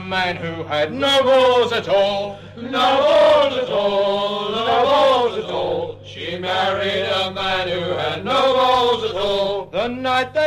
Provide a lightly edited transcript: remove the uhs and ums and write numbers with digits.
man who had no balls at all. No balls at all, no balls at all. She married a man who had no balls at all. The night they